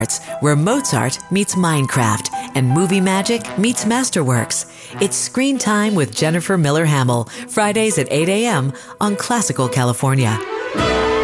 where Mozart meets Minecraft and movie magic meets Masterworks. It's Screen Time with Jennifer Miller Hamill, Fridays at 8 a.m. on Classical California.